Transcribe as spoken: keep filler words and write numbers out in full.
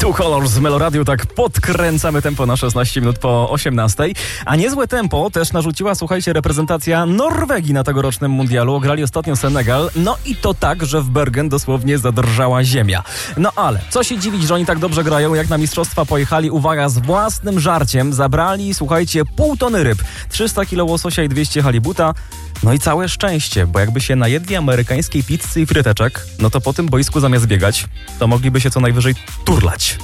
True Colors z Meloradiu, tak podkręcamy tempo na szesnaście minut po osiemnastej. A niezłe tempo też narzuciła, słuchajcie, reprezentacja Norwegii na tegorocznym mundialu. Grali ostatnio Senegal, no i to tak, że w Bergen dosłownie zadrżała ziemia. No ale co się dziwić, że oni tak dobrze grają, jak na mistrzostwa pojechali, uwaga, z własnym żarciem. Zabrali, słuchajcie, pół tony ryb, trzysta kilo łososia i dwieście halibuta. No i całe szczęście, bo jakby się najedli amerykańskiej pizzy i fryteczek, no to po tym boisku zamiast biegać, to mogliby się co najwyżej turlać.